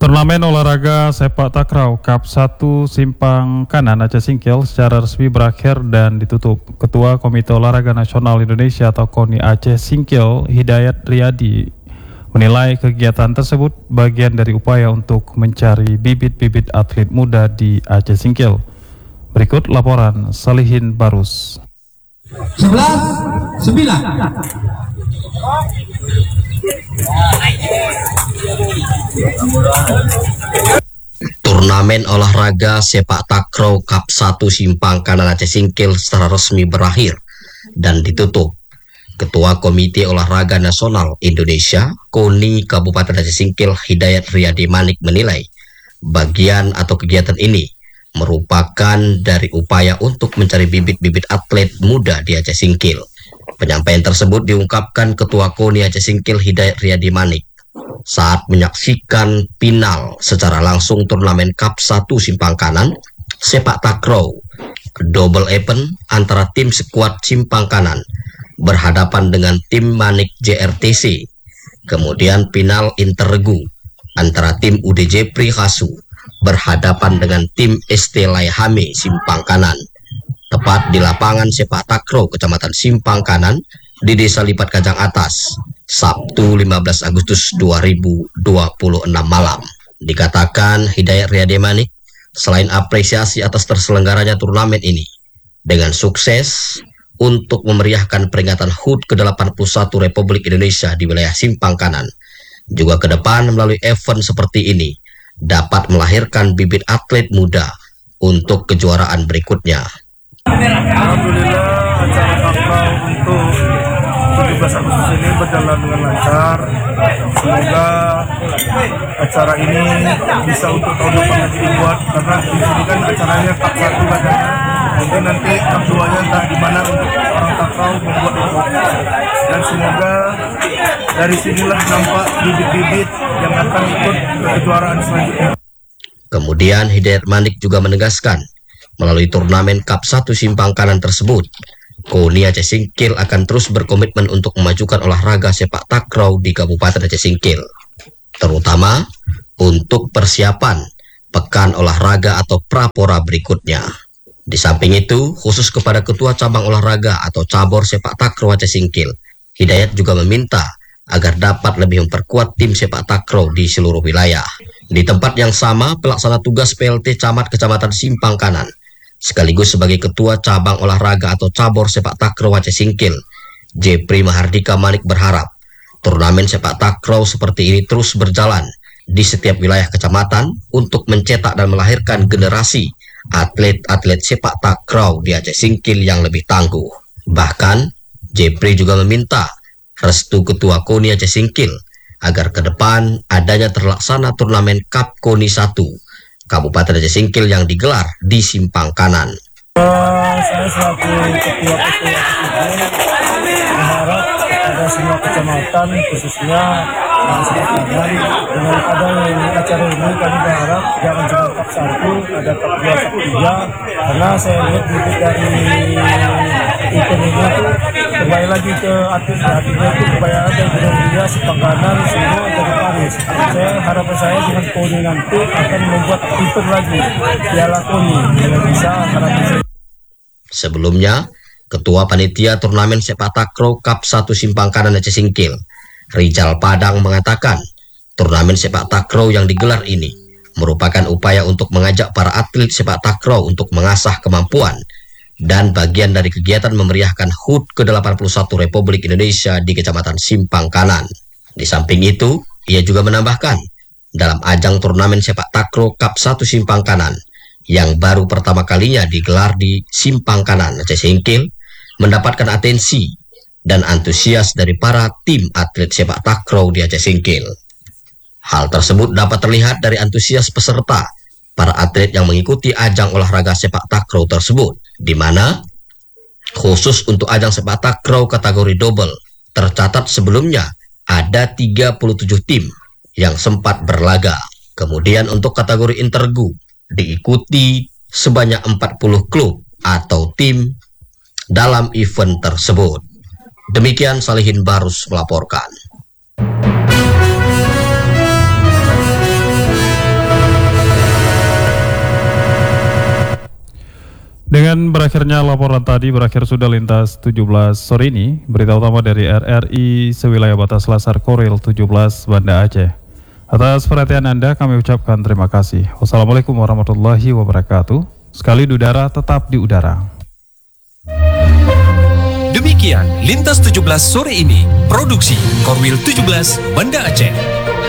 Turnamen olahraga sepak takraw Cup 1 Simpang Kanan Aceh Singkil secara resmi berakhir dan ditutup. Ketua Komite Olahraga Nasional Indonesia atau KONI Aceh Singkil, Hidayat Riyadi, menilai kegiatan tersebut bagian dari upaya untuk mencari bibit-bibit atlet muda di Aceh Singkil. Berikut laporan Salihin Barus. 11-9. Turnamen olahraga sepak takraw Cup 1 Simpang Kanan Aceh Singkil secara resmi berakhir dan ditutup. Ketua Komite Olahraga Nasional Indonesia KONI Kabupaten Aceh Singkil, Hidayat Riyadi Manik, menilai bagian atau kegiatan ini merupakan dari upaya untuk mencari bibit-bibit atlet muda di Aceh Singkil. Penyampaian tersebut diungkapkan Ketua KONI Aceh Singkil, Hidayat Riyadi Manik, saat menyaksikan final secara langsung turnamen Cup 1 Simpang Kanan sepak takraw double event antara tim skuad Simpang Kanan berhadapan dengan tim Manik JRTC, kemudian final interregu antara tim UDJ Prihasu berhadapan dengan tim ST Laihame Simpang Kanan, tepat di lapangan sepak takraw Kecamatan Simpang Kanan di Desa Lipat Kajang Atas, Sabtu 15 Agustus 2026 malam. Dikatakan Hidayat Riyadi Manik, selain apresiasi atas terselenggaranya turnamen ini dengan sukses untuk memeriahkan peringatan HUT ke-81 Republik Indonesia di wilayah Simpang Kanan, juga ke depan melalui event seperti ini dapat melahirkan bibit atlet muda untuk kejuaraan berikutnya. Alhamdulillah, acara takraw untuk 17 Agustus ini berjalan dengan lancar. Semoga acara ini bisa untuk tahun depan lagi dibuat, karena di sini kan acaranya Cup 1 katanya. Mungkin nanti Cup 2-nya entah di mana untuk orang takraw membuat itu. Dan semoga dari sinilah nampak bibit-bibit yang akan ikut ke kejuaraan selanjutnya. Kemudian Hidayat Manik juga menegaskan, melalui turnamen Cup 1 Simpang Kanan tersebut, KONI Aceh Singkil akan terus berkomitmen untuk memajukan olahraga sepak takraw di Kabupaten Aceh Singkil, terutama untuk persiapan Pekan Olahraga atau Prapora berikutnya. Di samping itu, khusus kepada Ketua Cabang Olahraga atau Cabor Sepak Takraw Aceh Singkil, Hidayat juga meminta agar dapat lebih memperkuat tim sepak takraw di seluruh wilayah. Di tempat yang sama, pelaksana tugas PLT Camat Kecamatan Simpang Kanan sekaligus sebagai Ketua Cabang Olahraga atau Cabor Sepak Takraw Aceh Singkil, Jepri Mahardika Manik, berharap turnamen sepak takraw seperti ini terus berjalan di setiap wilayah kecamatan untuk mencetak dan melahirkan generasi atlet-atlet sepak takraw di Aceh Singkil yang lebih tangguh. Bahkan, Jepri juga meminta restu Ketua KONI Aceh Singkil agar ke depan adanya terlaksana turnamen Cup KONI 1 Kabupaten Aceh Singkil yang digelar di Simpang Kanan. Saya selaku Ketua berharap pada semua kecamatan, khususnya Simpang Kanan, dengan adanya acara ini kami berharap jangan cuma Cup 1, ada Cup 2, Cup 3, karena saya lihat bibit dari event ini tuh kembali lagi ke atletnya itu kembali ada Indonesia, Simpang Kanan, semua dari Paris. Harapan saya dengan KONI nanti akan membuat event lagi Piala KONI yang bisa harapan saya. Sebelumnya, Ketua Panitia Turnamen Sepak Takraw Cup 1 Simpang Kanan Aceh Singkil, Rijal Padang, mengatakan turnamen sepak takraw yang digelar ini merupakan upaya untuk mengajak para atlet sepak takraw untuk mengasah kemampuan dan bagian dari kegiatan memeriahkan HUT ke-81 Republik Indonesia di Kecamatan Simpang Kanan. Di samping itu, ia juga menambahkan, dalam ajang turnamen sepak takraw Cup 1 Simpang Kanan yang baru pertama kalinya digelar di Simpang Kanan Aceh Singkil, mendapatkan atensi dan antusias dari para tim atlet sepak takraw di Aceh Singkil. Hal tersebut dapat terlihat dari antusias peserta, para atlet yang mengikuti ajang olahraga sepak takraw tersebut, di mana khusus untuk ajang sepak takraw kategori double tercatat sebelumnya ada 37 tim yang sempat berlaga. Kemudian untuk kategori intergu diikuti sebanyak 40 klub atau tim dalam event tersebut. Demikian Salihin Barus melaporkan. Dengan berakhirnya laporan tadi, berakhir sudah lintas 17 sore ini. Berita utama dari RRI sewilayah batas Lasar Koril 17 Banda Aceh. Atas perhatian Anda kami ucapkan terima kasih. Wassalamualaikum warahmatullahi wabarakatuh. Sekali di udara, tetap di udara. Demikian Lintas 17 sore ini, produksi Korwil 17 Banda Aceh.